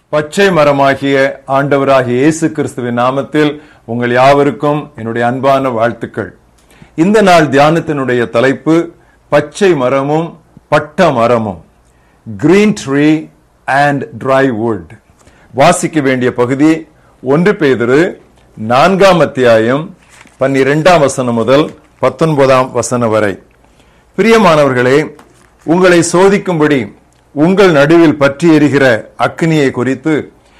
பச்சை மரமாகிய ஆண்டவராகிய இயேசு கிறிஸ்துவின் நாமத்தில் உங்கள் யாவருக்கும் என்னுடைய அன்பான வாழ்த்துக்கள். இந்த நாள் தியானத்தினுடைய தலைப்பு பச்சை மரமும் பட்ட மரமும், green tree and try would. வாசிக்க வேண்டிய பகுதி 1 பேதுரு 4ஆம் அத்தியாயம் 12ஆம் வசனம் முதல் 19ஆம் வசனம் வரை. பிரியமானவர்களே, உங்களை சோதிக்கும்படி உங்கள் நடுவில் பற்றி எரிகிற அக்கினியை குறித்து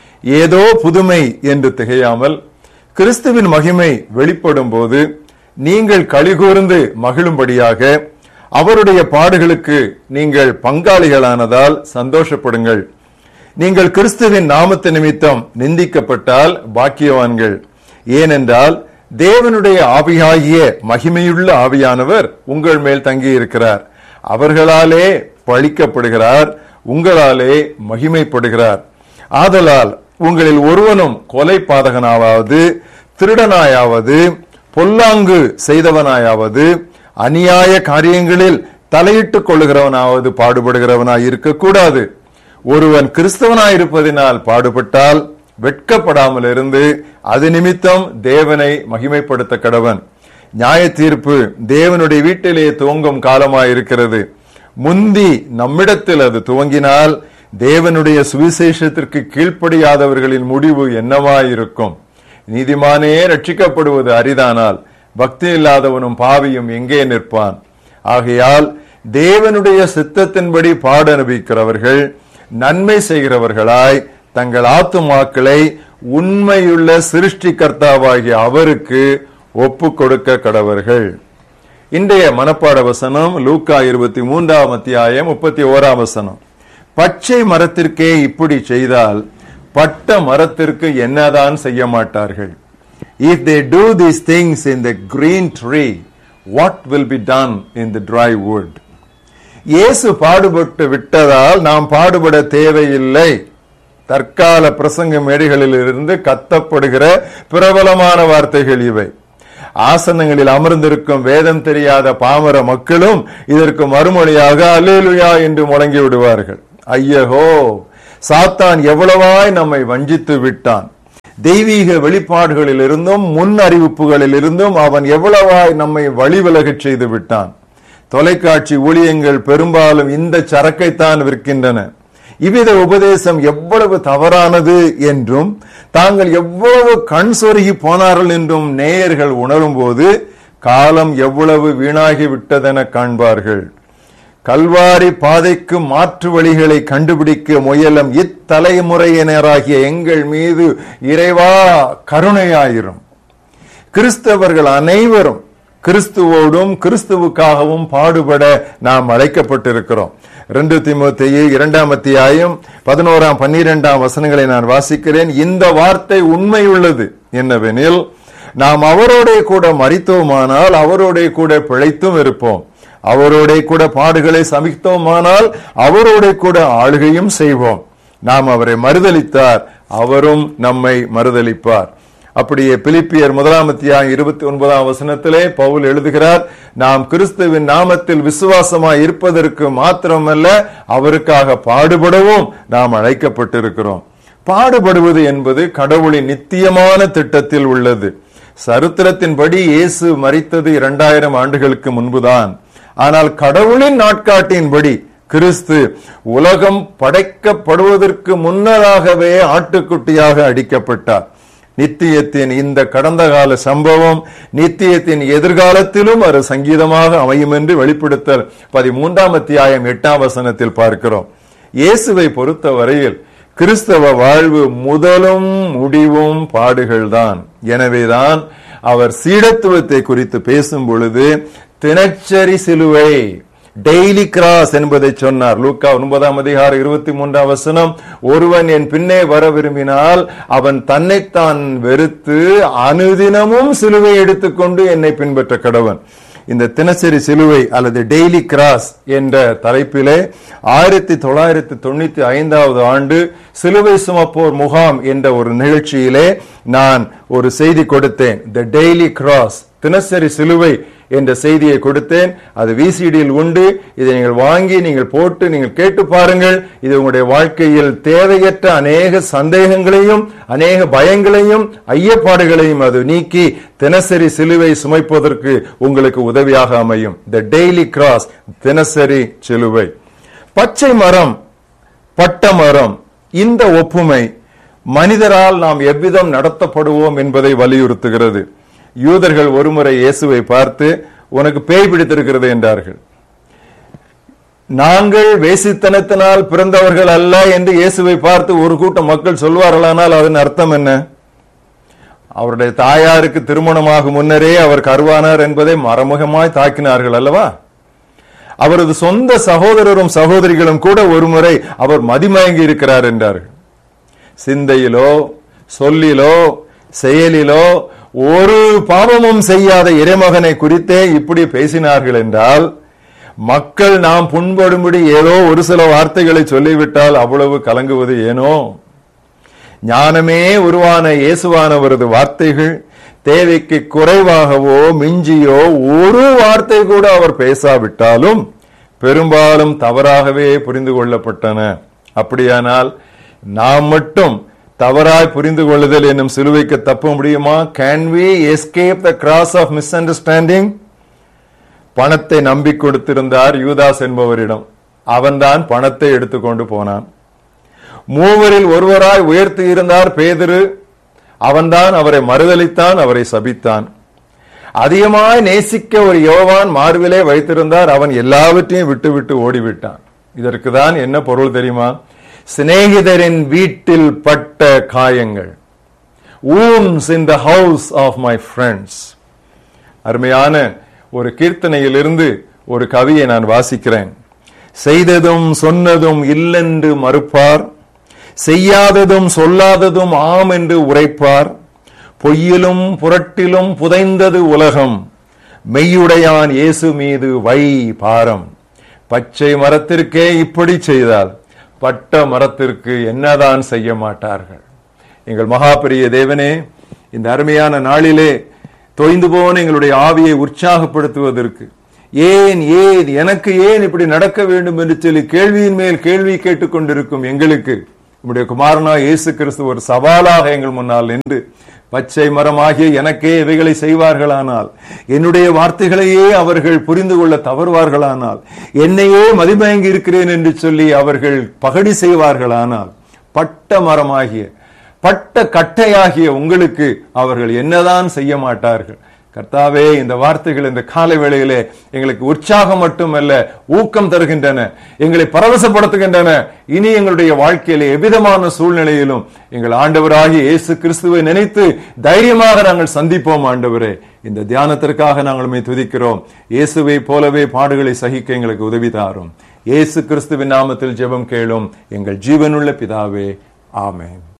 ஏதோ புதுமை என்று திகையாமல், கிறிஸ்துவின் மகிமை வெளிப்படும் போது நீங்கள் களிகூர்ந்து மகிழும்படியாக அவருடைய பாடுகளுக்கு நீங்கள் பங்காளிகளானதால் சந்தோஷப்படுங்கள். நீங்கள் கிறிஸ்துவின் நாமத்து நிமித்தம் நிந்திக்கப்பட்டால் பாக்கியவான்கள். ஏனென்றால் தேவனுடைய ஆவியாகிய மகிமையுள்ள ஆவியானவர் உங்கள் மேல் தங்கி இருக்கிறார். அவர்களாலே பழிக்கப்படுகிறார், உங்களாலே மகிமைப்படுகிறார். ஆதலால் உங்களில் ஒருவனும் கொலை பாதகனாவது, திருடனாயாவது, பொல்லாங்கு செய்தவனாயாவது, அநியாய காரியங்களில் தலையிட்டுக் கொள்ளுகிறவனாவது பாடுபடுகிறவனாய் இருக்கக்கூடாது. ஒருவன் கிறிஸ்தவனாயிருப்பதினால் பாடுபட்டால் வெட்கப்படாமல் இருந்து அது நிமித்தம் தேவனை மகிமைப்படுத்த கடவன். நியாய தீர்ப்பு தேவனுடைய வீட்டிலே துவங்கும் காலமாயிருக்கிறது. முந்தி நம்மிடத்தில் அது துவங்கினால் தேவனுடைய சுவிசேஷத்திற்கு கீழ்ப்படியாதவர்களின் முடிவு என்னவாயிருக்கும்? நீதிமானே ரட்சிக்கப்படுவது அரிதானால் பக்தி இல்லாதவனும் பாவியும் எங்கே நிற்பான்? ஆகையால் தேவனுடைய சித்தத்தின்படி பாட அனுபவிக்கிறவர்கள் நன்மை செய்கிறவர்களாய் தங்கள் ஆத்துமாக்களை உண்மையுள்ள சிருஷ்டிகர்த்தாவாகிய அவருக்கு ஒப்பு கொடுக்க கடவர்கள். இன்றைய மனப்பாட வசனம் லூக்கா 23ஆம் அத்தியாயம் 31ஆம் வசனம். பச்சை மரத்திற்கே இப்படி செய்தால் பட்ட மரத்திற்கு என்னதான் செய்ய மாட்டார்கள்? If they do these things in the green tree, what will be done in the dry wood? இயேசு பாடுபட்டு விட்டதால் நாம் பாடுபட தேவையில்லை. தற்கால பிரசங்க மேடைகளில் இருந்து கத்தப்படுகிற பிரபலமான வார்த்தைகள் இவை. ஆசனங்களில் அமர்ந்திருக்கும் வேதம் தெரியாத பாமர மக்களும் இதற்கு மறுமொழியாக அல்லேலூயா என்று முழங்கி விடுவார்கள். ஐயோ, சாத்தான் எவ்வளவாய் நம்மை வஞ்சித்து விட்டான்! தெய்வீக வெளிப்பாடுகளில் இருந்தும் முன் அறிவிப்புகளில் இருந்தும் அவன் எவ்வளவாய் நம்மை வழிவிலகச் செய்து விட்டான். தொலைக்காட்சி ஊழியங்கள் பெரும்பாலும் இந்த சரக்கைத்தான் விற்கின்றன. இவ்வித உபதேசம் எவ்வளவு தவறானது என்றும் தாங்கள் எவ்வளவு கண் சொருகி போனார்கள் என்றும் நேயர்கள் உணரும் போது காலம் எவ்வளவு வீணாகி விட்டதென காண்பார்கள். கல்வாரி பாதைக்கு மாற்று வழிகளை கண்டுபிடிக்க முயலும் இத்தலைமுறையினராகிய எங்கள் மீது இறைவா கருணையாயிரும். கிறிஸ்தவர்கள் அனைவரும் கிறிஸ்துவோடும் கிறிஸ்துவுக்காகவும் பாடுபட நாம் அழைக்கப்பட்டிருக்கிறோம். 2 தீமோத்தேயு 2ஆம் அத்தியாயம் 11ஆம் 12ஆம் வசனங்களை நான் வாசிக்கிறேன். இந்த வார்த்தை உண்மையுள்ளது என்னவெனில், நாம் அவரோட கூட மரித்தோமானால் அவரோட கூட பிழைத்தும் இருப்போம், அவரோட கூட பாடுகளை சமித்தோமானால் அவரோட கூட ஆளுகையும் செய்வோம். நாம் அவரை மறுதலித்தார், அவரும் நம்மை மறுதலிப்பார். அப்படியே பிலிப்பியர் 1ஆம் அத்தியாயம் 29ஆம் வசனத்திலே பவுல் எழுதுகிறார், நாம் கிறிஸ்துவின் நாமத்தில் விசுவாசமாய் இருப்பதற்கு மாத்திரமல்ல அவருக்காக பாடுபடவும் நாம் அழைக்கப்பட்டிருக்கிறோம். பாடுபடுவது என்பது கடவுளின் நித்தியமான திட்டத்தில் உள்ளது. சரித்திரத்தின்படி இயேசு மரித்தது 2000 ஆண்டுகளுக்கு முன்புதான். ஆனால் கடவுளின் நாட்காட்டின்படி கிறிஸ்து உலகம் படைக்கப்படுவதற்கு முன்னதாகவே ஆட்டுக்குட்டியாக அடிக்கப்பட்டார். நித்தியத்தின் இந்த கடந்த கால சம்பவம் நித்தியத்தின் எதிர்காலத்திலும் ஒரு சங்கீதமாக அமையும் என்று வெளிப்படுத்தல் 13ஆம் அத்தியாயம் 8ஆம் வசனத்தில் பார்க்கிறோம். இயேசுவை பொறுத்த வரையில் கிறிஸ்தவ வாழ்வு முதலும் முடிவும் பாடுகள்தான். எனவேதான் அவர் சீடத்துவத்தை குறித்து பேசும் பொழுது தினச்சரி சிலுவை, டெய்லி கிராஸ் என்பதை சொன்னார். லூக்கா 9ஆம் அதிகாரம் 23ஆம் வசனம், ஒருவன் என் பின்னே வர விரும்பினால் அவன் தன்னைத்தான் வெறுத்து அனுதினமும் சிலுவை எடுத்துக்கொண்டு என்னை பின்பற்ற கடவன். இந்த தினசரி சிலுவை அல்லது டெய்லி கிராஸ் என்ற தலைப்பிலே 1995ஆவது ஆண்டு சிலுவை சுமப்போர் முகாம் என்ற ஒரு நிகழ்ச்சியிலே நான் ஒரு செய்தி கொடுத்தேன். தி டெய்லி கிராஸ், தினசரி சிலுவை என்ற செய்தியை கொடுத்தேன். அது விசிடியில் உண்டு. இதை நீங்கள் வாங்கி நீங்கள் போட்டு நீங்கள் கேட்டு பாருங்கள். இது உங்களுடைய வாழ்க்கையில் தேவையற்ற அநேக சந்தேகங்களையும் அநேக பயங்களையும் ஐயப்பாடுகளையும் அது நீக்கி தினசரி சிலுவை சுமைப்பதற்கு உங்களுக்கு உதவியாக அமையும். தி டெய்லி கிராஸ், தினசரி சிலுவை. பச்சை மரம், பட்ட மரம், இந்த ஒப்புமை மனிதரால் நாம் எவ்விதம் நடத்தப்படுவோம் என்பதை வலியுறுத்துகிறது. யூதர்கள் ஒருமுறை இயேசுவை பார்த்து, உனக்கு பேய் பிடித்திருக்கிறது என்றார்கள். நாங்கள் வேசித்தனத்தினால் பிறந்தவர்கள் அல்ல என்று இயேசுவை பார்த்து ஒரு கூட்டம் மக்கள் சொல்வார்களானால் அதன் அர்த்தம் என்ன? அவருடைய தாயாருக்கு திருமணமாகும் முன்னரே அவர் கருவானார் என்பதை மறைமுகமாய் தாக்கினார்கள் அல்லவா? அவரது சொந்த சகோதரரும் சகோதரிகளும் கூட ஒருமுறை அவர் மதிமயங்கி இருக்கிறார் என்றார்கள். சிந்தையிலோ சொல்லிலோ செயலிலோ ஒரு பாவமும் செய்யாத இறைமகனை குறித்தே இப்படி பேசினார்கள் என்றால், மக்கள் நாம் புண்படும்படி ஏதோ ஒரு சில வார்த்தைகளை சொல்லிவிட்டால் அவ்வளவு கலங்குவது ஏனோ? ஞானமே உருவான இயேசுவானவரது வார்த்தைகள் தேவைக்கு குறைவாகவோ மிஞ்சியோ ஒரு வார்த்தை கூட அவர் பேசாவிட்டாலும் பெரும்பாலும் தவறாகவே புரிந்து கொள்ளப்பட்டன. அப்படியானால் நாம் மட்டும் தவறாய் புரிந்து கொள்ளுதல் என்னும் சிலுவைக்கு தப்ப முடியுமா? Can we escape the cross of misunderstanding? பணத்தை நம்பி கொடுத்திருந்தார் யூதாஸ் என்பவரிடம். அவன்தான் பணத்தை எடுத்துக்கொண்டு போனான். மூவரில் ஒருவராய் உயர்த்தி இருந்தார் பேதுரு. அவன்தான் அவரை மறுதலித்தான், அவரை சபித்தான். அதிகமாய் நேசிக்க ஒரு யோவான் மார்பிலே வைத்திருந்தார். அவன் எல்லாவற்றையும் விட்டு விட்டு ஓடிவிட்டான். இதற்கு தான் என்ன பொருள் தெரியுமா? சிநேகிதரின் வீட்டில் பட்ட காயங்கள், wounds in the house of my friends. அருமையான ஒரு கீர்த்தனையிலிருந்து ஒரு கவியை நான் வாசிக்கிறேன். செய்ததும் சொன்னதும் இல்லென்று மறுப்பார், செய்யாததும் சொல்லாததும் ஆம் என்று உரைப்பார். பொய்யிலும் புரட்டிலும் புதைந்தது உலகம், மெய்யுடையான் இயேசு மீது வை பாரம். பச்சை மரத்திற்கே இப்படி செய்தால் பட்ட மரத்திற்கு என்னதான் செய்ய மாட்டார்கள்? எங்கள் மகாபெரிய தேவனே, இந்த அருமையான நாளிலே தொய்ந்து போன எங்களுடைய ஆவியை உற்சாகப்படுத்துவதற்கு, ஏன் எனக்கு ஏன் இப்படி நடக்க வேண்டும் என்று சொல்லி கேள்வியின் மேல் கேள்வி கேட்டுக்கொண்டிருக்கும் எங்களுக்கு நம்முடைய குமாரனா இயேசு கிறிஸ்து ஒரு சவாலாக எங்கள் முன்னால் நின்று, பச்சை மரமாகிய எனக்கே இவைகளை செய்வார்களானால், என்னுடைய வார்த்தைகளையே அவர்கள் புரிந்து கொள்ள தவறுவார்களானால், என்னையே மதிமயங்கி இருக்கிறேன் என்று சொல்லி அவர்கள் பகடி செய்வார்களானால், பட்ட மரமாகிய பட்ட கட்டையாகிய உங்களுக்கு அவர்கள் என்னதான் செய்ய மாட்டார்கள்? கர்த்தாவே, இந்த வார்த்தைகள் இந்த காலை வேளையிலே எங்களுக்கு உற்சாகம் மட்டுமல்ல, ஊக்கம் தருகின்றன, எங்களை பரவசப்படுத்துகின்றன. இனி எங்களுடைய வாழ்க்கையிலே எவ்விதமான சூழ்நிலையிலும் எங்கள் ஆண்டவராகிய இயேசு கிறிஸ்துவை நினைத்து தைரியமாக நாங்கள் சந்திப்போம். ஆண்டவரே, இந்த தியானத்திற்காக நாங்கள் துதிக்கிறோம். இயேசுவை போலவே பாடுகளை சகிக்க எங்களுக்கு உதவி தாரும். இயேசு கிறிஸ்துவின் நாமத்தில் ஜெபம் கேளும் எங்கள் ஜீவனுள்ள பிதாவே, ஆமென்.